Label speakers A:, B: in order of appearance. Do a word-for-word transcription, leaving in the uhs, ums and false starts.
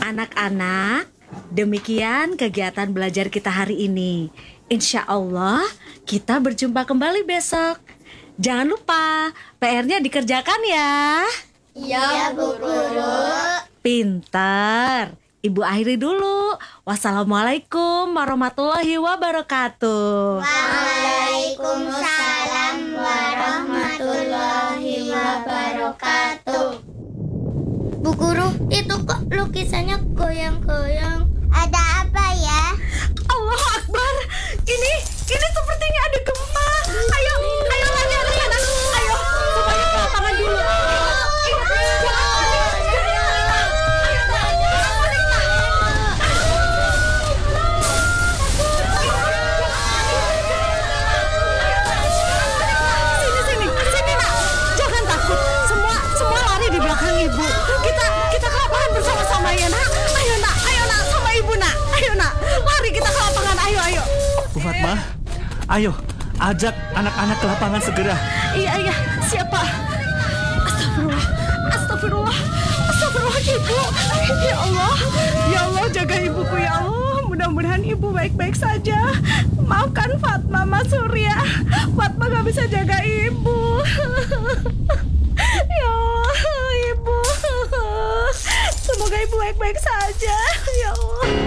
A: Anak-anak, demikian kegiatan belajar kita hari ini. Insya Allah kita berjumpa kembali besok. Jangan lupa P R-nya dikerjakan ya.
B: Iya, Bu Guru.
A: Pintar. Ibu akhiri dulu. Wassalamualaikum warahmatullahi wabarakatuh.
B: Waalaikumsalam warahmatullahi wabarakatuh. Bu Guru, itu kok lukisannya goyang-goyang? Ada apa ya?
A: Allahu Akbar. Ini, ini sepertinya ada gempa. Ayo, ayo latihan ke sana. Ayo, semuanya ke lapangan dulu. Sini, sini, sini nak. Jangan takut. Semua, semua lari di belakang ibu. Kita, kita ke lapangan bersama-sama ya nak. Ayo nak, ayo nak sama ibu nak. Ayo nak, lari kita ke lapangan. Ayo, ayo.
C: Bu Fatma, ayo ajak anak-anak ke lapangan segera.
A: Iya, iya, siapa? Astagfirullah, astagfirullah, astagfirullah ibu. Ya Allah, ya Allah jaga ibuku ya Allah. Mudah-mudahan ibu baik-baik saja. Maafkan Fatma, Mas Surya. Fatma gak bisa jaga ibu. Ya Allah, ibu. Semoga ibu baik-baik saja. Ya Allah.